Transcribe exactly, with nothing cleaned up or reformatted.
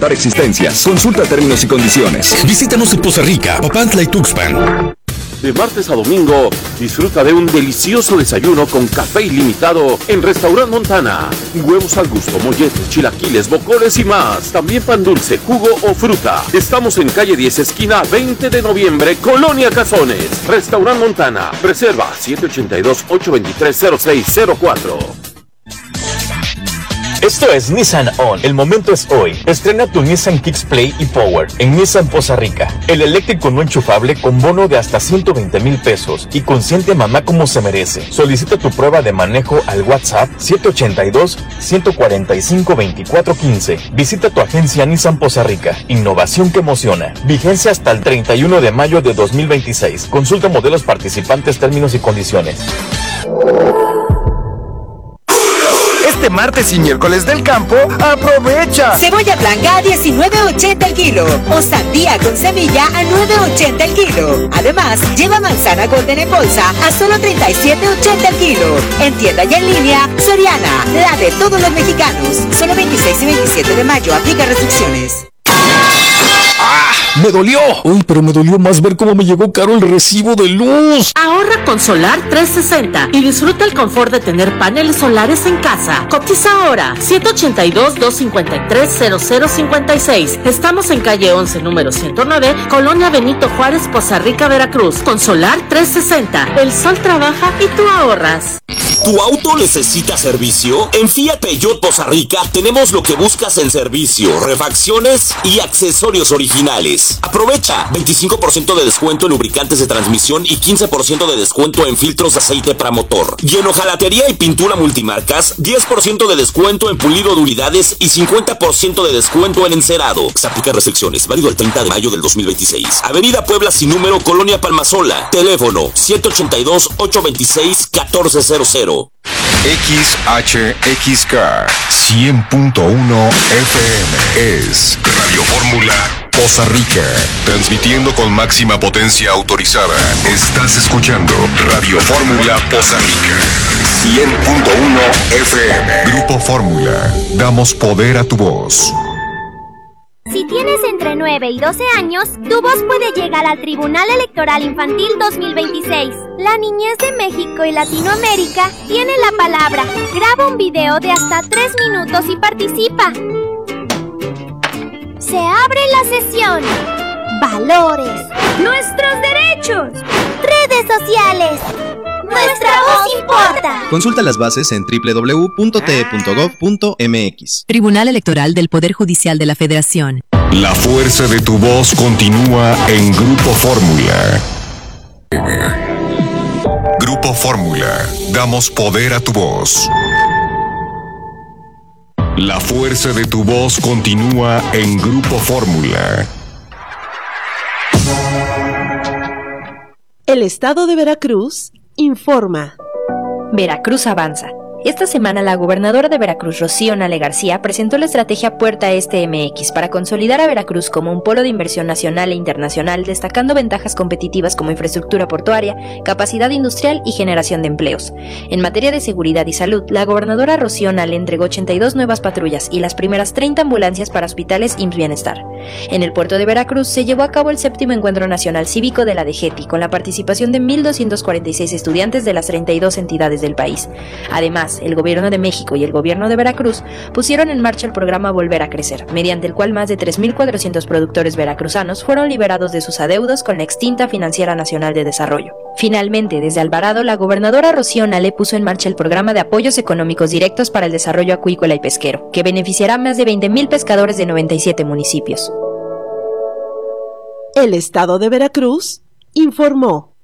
agotar existencias. Consulta términos y condiciones. Visítanos en Poza Rica, Papantla y Tuxpan. De martes a domingo, disfruta de un delicioso desayuno con café ilimitado en Restaurant Montana. Huevos al gusto, molletes, chilaquiles, bocoles y más. También pan dulce, jugo o fruta. Estamos en calle diez, esquina veinte de noviembre, Colonia Cazones. Restaurant Montana. Reserva siete ocho dos, ocho dos tres, cero seis cero cuatro. Esto es Nissan On. El momento es hoy. Estrena tu Nissan Kicks Play y Power en Nissan Poza Rica. El eléctrico no enchufable con bono de hasta ciento veinte mil pesos y consiente a mamá como se merece. Solicita tu prueba de manejo al WhatsApp siete ocho dos, uno cuatro cinco, dos cuatro uno cinco. Visita tu agencia Nissan Poza Rica. Innovación que emociona. Vigencia hasta el treinta y uno de mayo de dos mil veintiséis. Consulta modelos participantes, términos y condiciones. Este martes y miércoles del campo, aprovecha. Cebolla blanca a diecinueve ochenta el kilo o sandía con semilla a nueve ochenta el kilo. Además, lleva manzana golden en bolsa a solo treinta y siete ochenta el kilo. En tienda y en línea, Soriana, la de todos los mexicanos. Solo veintiséis y veintisiete de mayo, aplica restricciones. ¡Ah! ¡Me dolió! Uy, pero me dolió más ver cómo me llegó caro el recibo de luz. Ahorra con Solar trescientos sesenta y disfruta el confort de tener paneles solares en casa. Cotiza ahora. siete ocho dos, dos cinco tres, cero cero cinco seis. Estamos en calle once, número ciento nueve, Colonia Benito Juárez, Poza Rica, Veracruz. Con Solar trescientos sesenta. El sol trabaja y tú ahorras. ¿Tu auto necesita servicio? En Fiat Peugeot Poza Rica tenemos lo que buscas en servicio, refacciones y accesorios originales. Aprovecha veinticinco por ciento de descuento en lubricantes de transmisión y quince por ciento de descuento en filtros de aceite para motor. Y en hojalatería y pintura multimarcas, diez por ciento de descuento en pulido de unidades y cincuenta por ciento de descuento en encerado. Se aplica restricciones, válido el treinta de mayo del dos mil veintiséis. Avenida Puebla sin número, Colonia Palmasola. Teléfono siete ocho dos, ocho dos seis, uno cuatro cero cero. X H X K cien punto uno F M es Radio Fórmula Poza Rica, transmitiendo con máxima potencia autorizada. Estás escuchando Radio Fórmula Poza Rica cien punto uno F M. Grupo Fórmula, damos poder a tu voz. Si tienes entre nueve y doce años, tu voz puede llegar al Tribunal Electoral Infantil dos mil veintiséis. La niñez de México y Latinoamérica tiene la palabra. Graba un video de hasta tres minutos y participa. Se abre la sesión. Valores. Nuestros derechos. Redes sociales. Nuestra voz importa. Consulta las bases en doble u doble u doble u punto t e punto gov punto m x. Tribunal Electoral del Poder Judicial de la Federación. La fuerza de tu voz continúa en Grupo Fórmula. Grupo Fórmula, damos poder a tu voz. La fuerza de tu voz continúa en Grupo Fórmula. El Estado de Veracruz informa. Veracruz avanza. Esta semana la gobernadora de Veracruz, Rocío Nale García, presentó la estrategia Puerta Este M X para consolidar a Veracruz como un polo de inversión nacional e internacional, destacando ventajas competitivas como infraestructura portuaria, capacidad industrial y generación de empleos. En materia de seguridad y salud, la gobernadora Rocío Nale entregó ochenta y dos nuevas patrullas y las primeras treinta ambulancias para hospitales I M S S Bienestar. En el puerto de Veracruz se llevó a cabo el séptimo Encuentro Nacional Cívico de la D G E T I, con la participación de mil doscientos cuarenta y seis estudiantes de las treinta y dos entidades del país. Además, el Gobierno de México y el Gobierno de Veracruz pusieron en marcha el programa Volver a Crecer, mediante el cual más de tres mil cuatrocientos productores veracruzanos fueron liberados de sus adeudos con la extinta Financiera Nacional de Desarrollo. Finalmente, desde Alvarado, la gobernadora Rocío Nale puso en marcha el programa de apoyos económicos directos para el desarrollo acuícola y pesquero, que beneficiará a más de veinte mil pescadores de noventa y siete municipios. El Estado de Veracruz informó.